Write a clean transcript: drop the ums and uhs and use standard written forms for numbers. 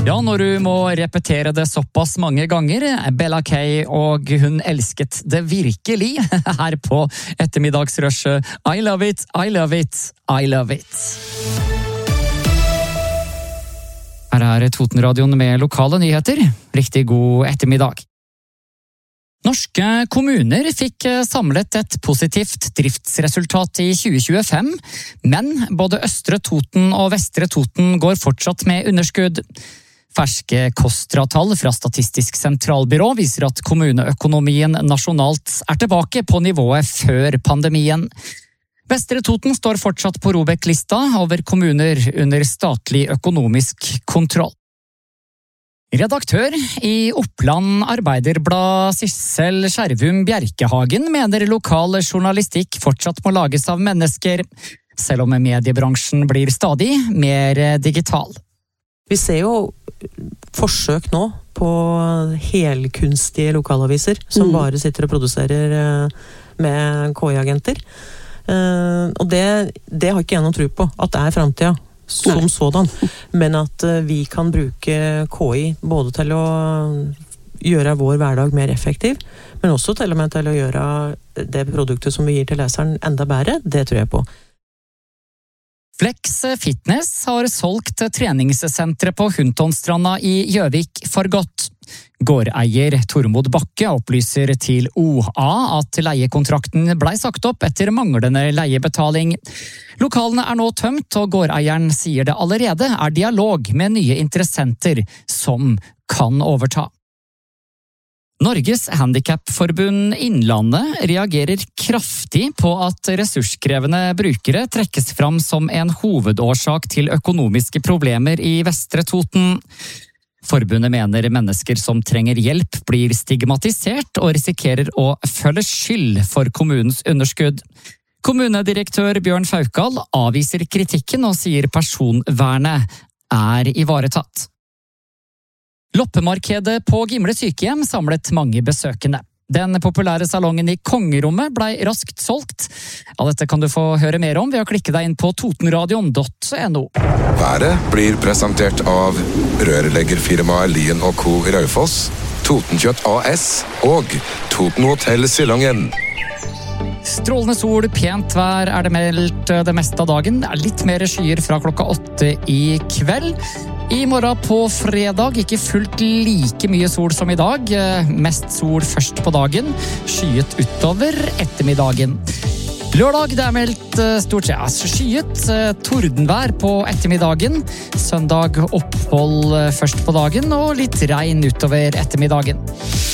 Ja, når du må repetere det såpass mange ganger, Bella Kay og hun elsket det virkelig her på ettermiddagsrushet. I love it, I love it, I love it. Her Totenradioen med lokale nyheter. Riktig god ettermiddag. Norske kommuner fikk samlet et positivt driftsresultat i 2025, men både Østre Toten og Vestre Toten går fortsatt med underskudd. Ferske KOSTRA-tall fra Statistisk sentralbyrå viser at kommuneøkonomien nasjonalt tilbake på nivået før pandemien. Vestre Toten står fortsatt på ROBEK-lista over kommuner under statlig økonomisk kontroll. Redaktør i Oppland Arbeiderblad Sissel Skjervum Bjerkehagen mener lokal journalistikk fortsatt må lages av mennesker, selv om mediebransjen blir stadig mer digital. Vi ser jo forsøk nå på helkunstige lokalaviser som bare sitter og produserer med KI-agenter. Og det har ikke jeg noen tro på, at det er fremtiden. Som sådan, men at vi kan bruke KI både til å gjøre vår hverdag mer effektiv, men også til og med til å gjøre det produktet som vi gir til leseren enda bedre, det tror jeg på. Flex Fitness har solgt treningssentret på Huntonstranda i Gjøvik for godt. Gårdeier Tormod Bakke opplyser til OA at leiekontrakten ble sagt opp etter manglende leiebetaling. Lokalene er nå tømt, og gårdeieren sier det allerede er dialog med nye interessenter som kan overta. Norges Handicapforbund Innlandet reagerer kraftig på at ressurskrevende brukere trekkes fram som en hovedårsak til økonomiske problemer i Vestre Toten. Forbundet mener mennesker som trenger hjelp blir stigmatisert og risikerer å føle skyld for kommunens underskudd. Kommunedirektør Bjørn Faukal avviser kritikken og sier personvernet er ivaretatt. Loppemarkedet på Gimle sykehjem samlet mange besøkende. Den populære salongen i Kongerommet ble raskt solgt. Av dette kan du få høre mer om ved å klikke deg inn på totenradion.no. Været blir presentert av rørleggerfirmaet Lien & Co. i Raufoss, Totenkjøtt AS og Toten Hotel Sillangen. Strålende sol, pent vær er det meldt det meste av dagen. Det er litt mer skyer fra klokka 8 i kveld. I morgen på fredag ikke fullt like mye sol som i dag. Mest sol først på dagen, skyet utover ettermiddagen. Lørdag det er meldt stort sett skyet, tordenvær på ettermiddagen. Søndag opphold først på dagen og litt regn utover ettermiddagen.